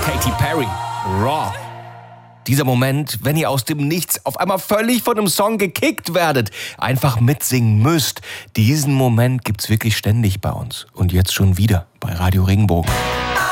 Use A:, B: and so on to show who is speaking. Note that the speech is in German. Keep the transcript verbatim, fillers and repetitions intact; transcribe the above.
A: Katy Perry, Raw. Dieser Moment, wenn ihr aus dem Nichts auf einmal völlig von einem Song gekickt werdet, einfach mitsingen müsst. Diesen Moment gibt's wirklich ständig bei uns. Und jetzt schon wieder bei Radio Regenbogen.